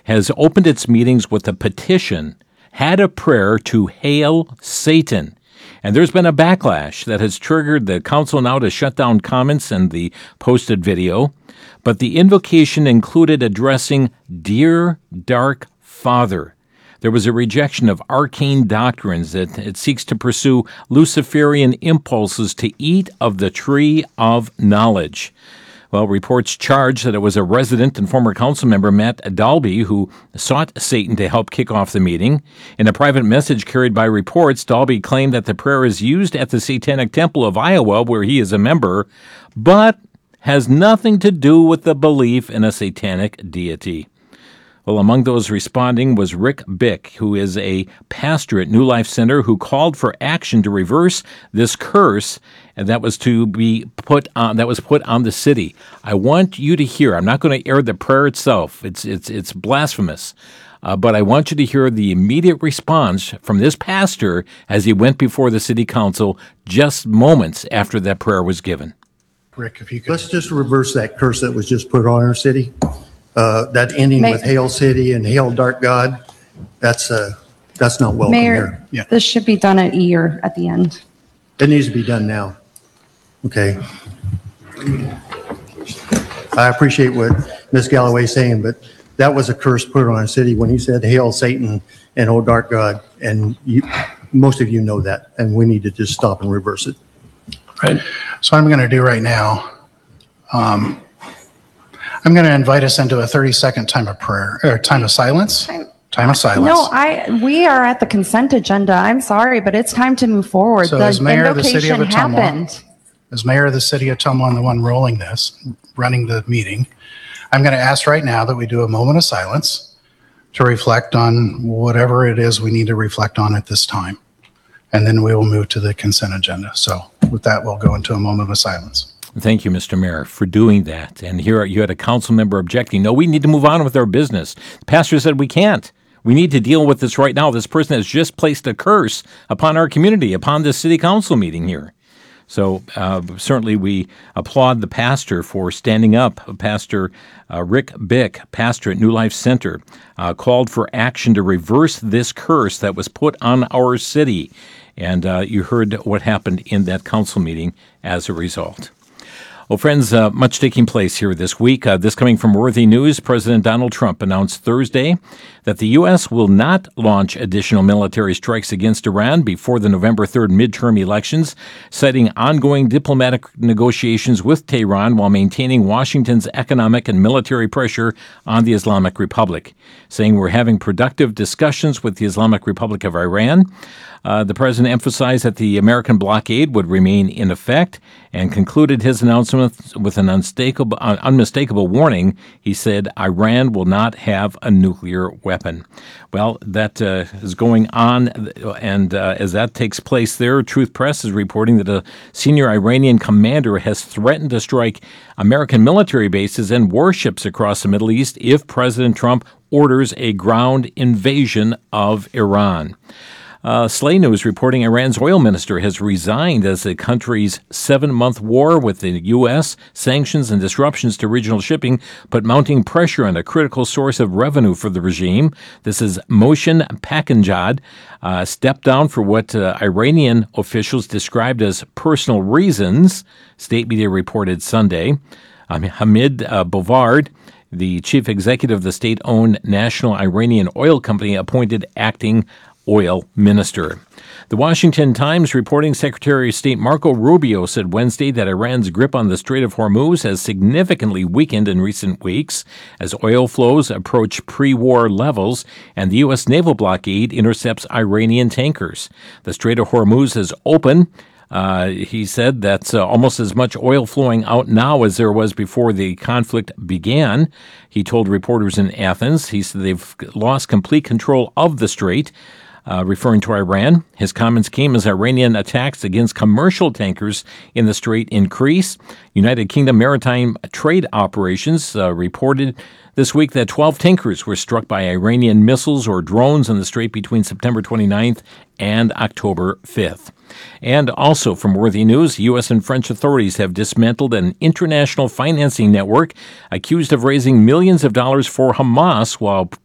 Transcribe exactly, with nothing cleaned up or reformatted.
has opened its meetings with a petition, had a prayer to hail Satan. And there's been a backlash that has triggered the council now to shut down comments and the posted video. But the invocation included addressing Dear Dark Father. There was a rejection of arcane doctrines that it seeks to pursue Luciferian impulses to eat of the tree of knowledge. Well, reports charge that it was a resident and former council member, Matt Dalby, who sought Satan to help kick off the meeting. In a private message carried by reports, Dalby claimed that the prayer is used at the Satanic Temple of Iowa, where he is a member, but has nothing to do with the belief in a satanic deity. Well, among those responding was Rick Bick, who is a pastor at New Life Center, who called for action to reverse this curse, and that was to be put on that was put on the city. I want you to hear. I'm not going to air the prayer itself. It's it's it's blasphemous, uh, but I want you to hear the immediate response from this pastor as he went before the city council just moments after that prayer was given. Rick, if you could. Let's just reverse that curse that was just put on our city. Uh, that ending May- with Hail City and Hail Dark God, that's uh, that's not welcome Mayor, here. Yeah. this should be done at E or at the end. It needs to be done now. Okay. I appreciate what Miz Galloway's saying, but that was a curse put on our city when he said Hail Satan and Oh Dark God, and you, most of you know that, and we need to just stop and reverse it. Right. So what I'm going to do right now, um, I'm going to invite us into a thirty second time of prayer, or time of silence. Time- Time of silence. No, I, we are at the consent agenda. I'm sorry, but it's time to move forward. So The as mayor of the city of invocation Ottumwa, happened. As mayor of the city of Ottumwa and the one rolling this, running the meeting, I'm going to ask right now that we do a moment of silence to reflect on whatever it is we need to reflect on at this time. And then we will move to the consent agenda. So with that, we'll go into a moment of silence. Thank you, Mister Mayor, for doing that. And here you had a council member objecting. No, we need to move on with our business. The pastor said we can't. We need to deal with this right now. This person has just placed a curse upon our community, upon this city council meeting here. So uh, certainly we applaud the pastor for standing up. Pastor uh, Rick Bick, pastor at New Life Center, uh, called for action to reverse this curse that was put on our city. And uh, you heard what happened in that council meeting as a result. Well, friends, uh, much taking place here this week. Uh, this coming from Worthy News, President Donald Trump announced Thursday that the U S will not launch additional military strikes against Iran before the November third midterm elections, citing ongoing diplomatic negotiations with Tehran while maintaining Washington's economic and military pressure on the Islamic Republic, saying we're having productive discussions with the Islamic Republic of Iran. Uh, the president emphasized that the American blockade would remain in effect and concluded his announcement with an unmistakable, uh, unmistakable warning. He said Iran will not have a nuclear weapon. Well, that uh, is going on, and uh, as that takes place there, Truth Press is reporting that a senior Iranian commander has threatened to strike American military bases and warships across the Middle East if President Trump orders a ground invasion of Iran. Uh, Slay News reporting Iran's oil minister has resigned as the country's seven-month war with the U S, sanctions and disruptions to regional shipping put mounting pressure on a critical source of revenue for the regime. This is Mohsen Paknjad, uh, stepped down for what uh, Iranian officials described as personal reasons, state media reported Sunday. Um, Hamid uh, Bovard, the chief executive of the state-owned National Iranian Oil Company, appointed acting oil minister. The Washington Times reporting Secretary of State Marco Rubio said Wednesday that Iran's grip on the Strait of Hormuz has significantly weakened in recent weeks as oil flows approach pre-war levels and the U S naval blockade intercepts Iranian tankers. The Strait of Hormuz is open. Uh, he said that's uh, almost as much oil flowing out now as there was before the conflict began. He told reporters in Athens, he said they've lost complete control of the strait. Uh, referring to Iran. His comments came as Iranian attacks against commercial tankers in the strait increase. United Kingdom maritime trade operations uh, reported this week that twelve tankers were struck by Iranian missiles or drones in the strait between September twenty-ninth and October fifth. And also from Worthy News, U S and French authorities have dismantled an international financing network accused of raising millions of dollars for Hamas while